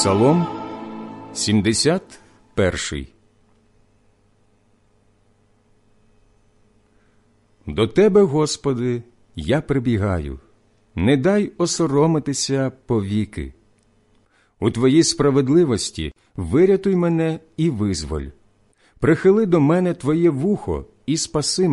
Псалом 71. До Тебе, Господи, я прибігаю, не дай осоромитися повіки. У Твоїй справедливості вирятуй мене і визволь. Прихили до мене Твоє вухо і спаси